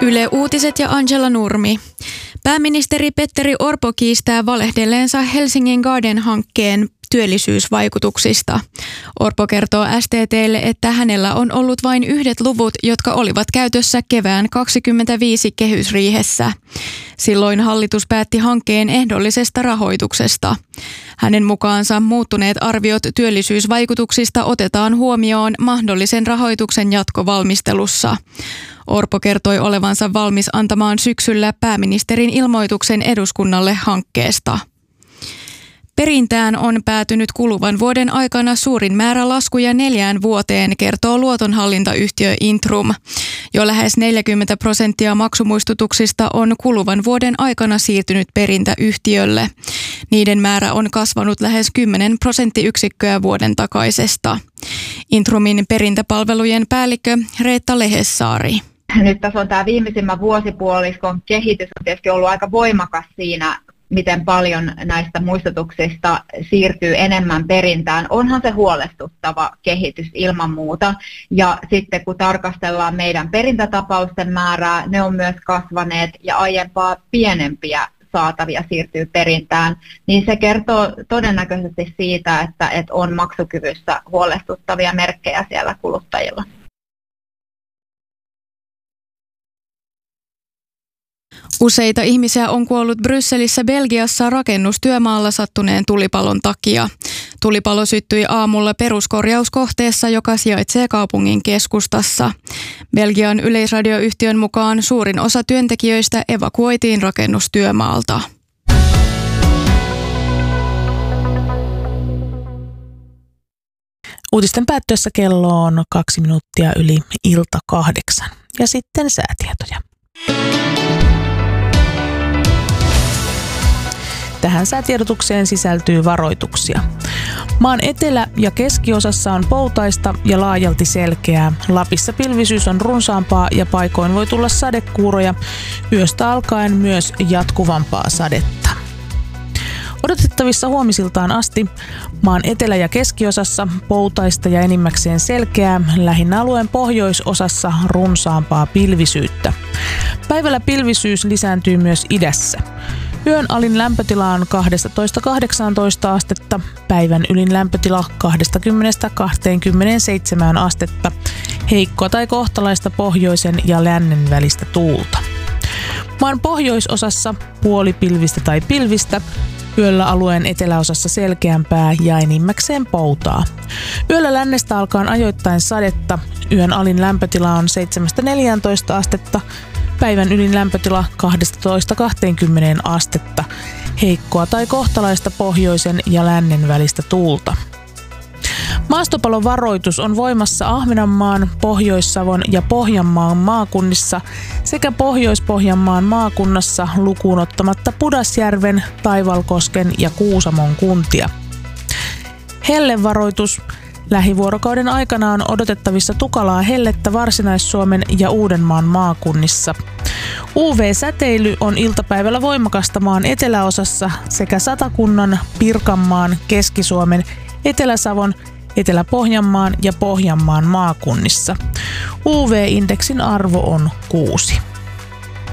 Yle Uutiset ja Angela Nurmi. Pääministeri Petteri Orpo kiistää valehdelleensa Helsingin Garden-hankkeen työllisyysvaikutuksista. Orpo kertoo STT:lle, että hänellä on ollut vain yhdet luvut, jotka olivat käytössä kevään 2025 kehysriihessä. Silloin hallitus päätti hankkeen ehdollisesta rahoituksesta. Hänen mukaansa muuttuneet arviot työllisyysvaikutuksista otetaan huomioon mahdollisen rahoituksen jatkovalmistelussa. Orpo kertoi olevansa valmis antamaan syksyllä pääministerin ilmoituksen eduskunnalle hankkeesta. Perintään on päätynyt kuluvan vuoden aikana suurin määrä laskuja 4 vuoteen, kertoo luotonhallintayhtiö Intrum. Jo lähes 40% maksumuistutuksista on kuluvan vuoden aikana siirtynyt perintäyhtiölle. Niiden määrä on kasvanut lähes 10 prosenttiyksikköä vuoden takaisesta. Intrumin perintäpalvelujen päällikkö Reetta Lehessaari. Nyt tässä on tämä viimeisimmän vuosipuoliskon kehitys on tietysti ollut aika voimakas siinä, miten paljon näistä muistutuksista siirtyy enemmän perintään. Onhan se huolestuttava kehitys ilman muuta. Ja sitten kun tarkastellaan meidän perintätapausten määrää, ne on myös kasvaneet ja aiempaa pienempiä saatavia siirtyy perintään, niin se kertoo todennäköisesti siitä, että on maksukyvyssä huolestuttavia merkkejä siellä kuluttajilla. Useita ihmisiä on kuollut Brysselissä Belgiassa rakennustyömaalla sattuneen tulipalon takia. Tulipalo syttyi aamulla peruskorjauskohteessa, joka sijaitsee kaupungin keskustassa. Belgian yleisradioyhtiön mukaan suurin osa työntekijöistä evakuoitiin rakennustyömaalta. Uutisten päättyessä kello on 2 minuuttia yli ilta 8. Ja sitten säätietoja. Tähän säätiedotukseen sisältyy varoituksia. Maan etelä- ja keskiosassa on poutaista ja laajalti selkeää. Lapissa pilvisyys on runsaampaa ja paikoin voi tulla sadekuuroja. Yöstä alkaen myös jatkuvampaa sadetta. Odotettavissa huomisiltaan asti maan etelä- ja keskiosassa poutaista ja enimmäkseen selkeää, lähinnä alueen pohjoisosassa runsaampaa pilvisyyttä. Päivällä pilvisyys lisääntyy myös idässä. Yön alin lämpötila on 12–18 astetta, päivän ylin lämpötila 20–27 astetta, heikkoa tai kohtalaista pohjoisen ja lännen välistä tuulta. Maan pohjoisosassa puolipilvistä tai pilvistä, yöllä alueen eteläosassa selkeämpää ja enimmäkseen poutaa. Yöllä lännestä alkaen ajoittain sadetta, yön alin lämpötila on 7–14 astetta, päivän ylin lämpötila 12–20 astetta, heikkoa tai kohtalaista pohjoisen ja lännen välistä tuulta. Maastopalovaroitus on voimassa Ahvenanmaan, Pohjois-Savon ja Pohjanmaan maakunnissa sekä Pohjois-Pohjanmaan maakunnassa lukuun ottamatta Pudasjärven, Taivalkosken ja Kuusamon kuntia. Hellevaroitus. Lähivuorokauden aikana on odotettavissa tukalaa hellettä Varsinais-Suomen ja Uudenmaan maakunnissa. UV-säteily on iltapäivällä voimakasta maan eteläosassa sekä Satakunnan, Pirkanmaan, Keski-Suomen, Etelä-Savon, Etelä-Pohjanmaan ja Pohjanmaan maakunnissa. UV-indeksin arvo on 6.